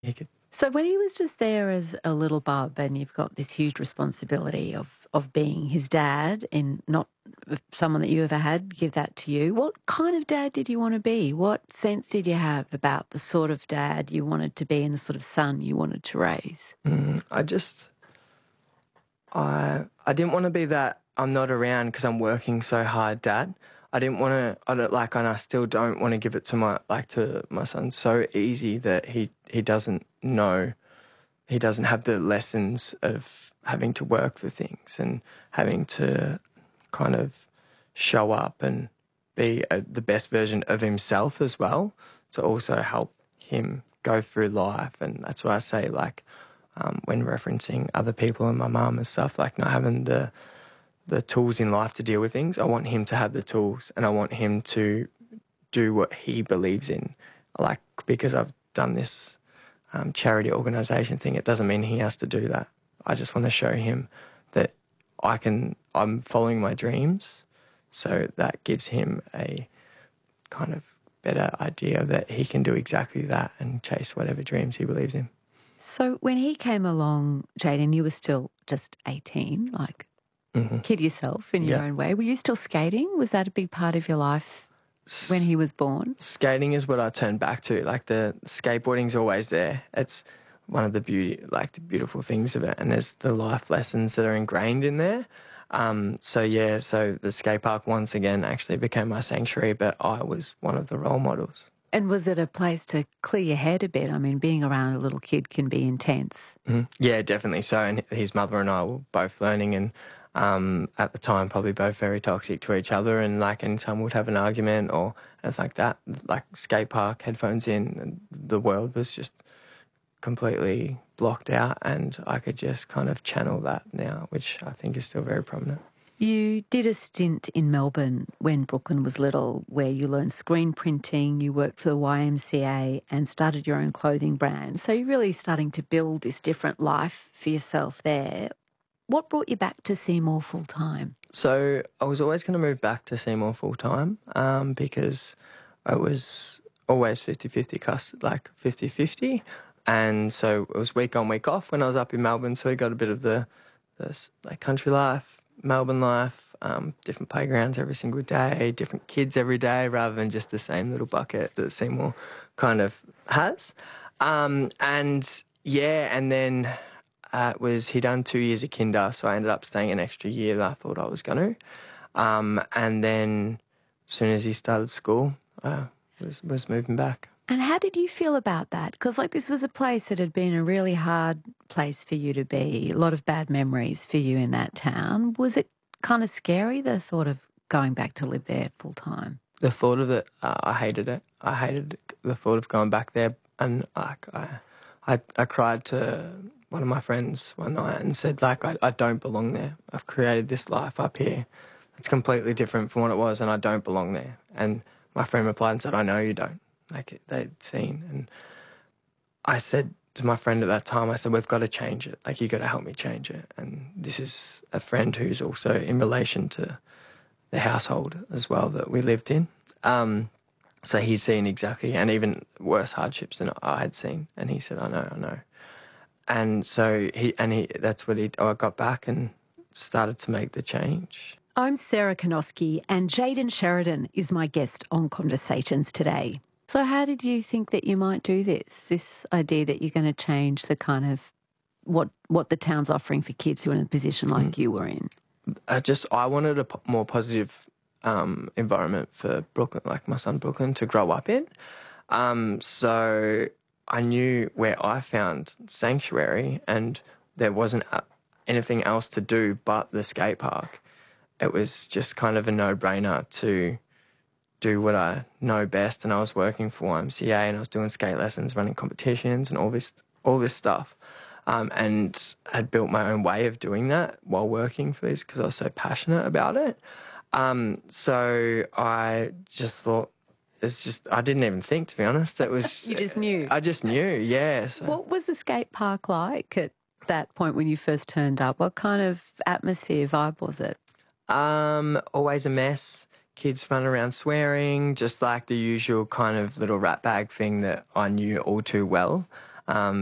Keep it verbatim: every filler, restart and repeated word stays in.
he could. So when he was just there as a little bub and you've got this huge responsibility of of being his dad and not someone that you ever had give that to you, what kind of dad did you want to be? What sense did you have about the sort of dad you wanted to be and the sort of son you wanted to raise? Mm, I just, I, I didn't want to be that I'm not around because I'm working so hard, dad. I didn't want to, I don't like, and I still don't want to give it to my, like to my son so easy that he, he doesn't know, he doesn't have the lessons of having to work for things and having to kind of show up and be a, the best version of himself as well, to also help him go through life. And that's why I say, like, um, when referencing other people and my mum and stuff, like not having the the tools in life to deal with things, I want him to have the tools and I want him to do what he believes in. Like, because I've done this um, charity organisation thing, it doesn't mean he has to do that. I just want to show him that I can, I'm following my dreams, so that gives him a kind of better idea that he can do exactly that and chase whatever dreams he believes in. So when he came along, Jaden, you were still just eighteen, like Mm-hmm. kid yourself in your Yeah. own way. Were you still skating? Was that a big part of your life when he was born? Skating is what I turn back to. Like, the skateboarding's always there. It's one of the beauty, like the beautiful things of it, and there's the life lessons that are ingrained in there. Um, so yeah, so the skate park once again actually became my sanctuary, but I was one of the role models. And was it a place to clear your head a bit? I mean, being around a little kid can be intense. Mm-hmm. Yeah, definitely. So, and his mother and I were both learning, and um, at the time probably both very toxic to each other, and like anytime we'd have an argument or anything like that, like skate park, headphones in, and the world was just completely blocked out, and I could just kind of channel that now, which I think is still very prominent. You did a stint in Melbourne when Brooklyn was little, where you learned screen printing, you worked for the Y M C A and started your own clothing brand. So you're really starting to build this different life for yourself there. What brought you back to Seymour full time? So I was always going to move back to Seymour full time um, because I was always fifty-fifty, cust- like fifty-fifty. And so it was week on, week off when I was up in Melbourne. So we got a bit of the, the like country life, Melbourne life, um, different playgrounds every single day, different kids every day, rather than just the same little bucket that Seymour kind of has. Um, and yeah, and then uh, it was, he done two years of kinder, so I ended up staying an extra year than I thought I was going to. Um, and then as soon as he started school, I was, was moving back. And how did you feel about that? Because, like, this was a place that had been a really hard place for you to be, a lot of bad memories for you in that town. Was it kind of scary, the thought of going back to live there full time? The thought of it, uh, I hated it. I hated the thought of going back there. And like, I, I, I cried to one of my friends one night and said, like, I, I don't belong there. I've created this life up here. It's completely different from what it was, and I don't belong there. And my friend replied and said, I know you don't. Like, they'd seen. And I said to my friend at that time, I said, we've got to change it. Like, you got to help me change it. And this is a friend who's also in relation to the household as well that we lived in. Um, so he's seen exactly, and even worse hardships than I had seen. And he said, I know, I know. And so he, and he, that's what he, I got back and started to make the change. I'm Sarah Konoski, and Jaden Sheridan is my guest on Conversations today. So how did you think that you might do this, this idea that you're going to change the kind of what what the town's offering for kids who are in a position like mm. you were in? I just, I wanted a p- more positive um, environment for Brooklyn, like my son Brooklyn, to grow up in. Um, so I knew where I found sanctuary, and there wasn't anything else to do but the skate park. It was just kind of a no-brainer to do what I know best, and I was working for Y M C A and I was doing skate lessons, running competitions and all this all this stuff, um, and had built my own way of doing that while working for this because I was so passionate about it. Um, so I just thought, it's just, I didn't even think, to be honest. It was you just knew. I just knew, yeah. So. What was the skate park like at that point when you first turned up? What kind of atmosphere, vibe was it? Um, always a mess. Kids running around swearing, just like the usual kind of little rat bag thing that I knew all too well. Um,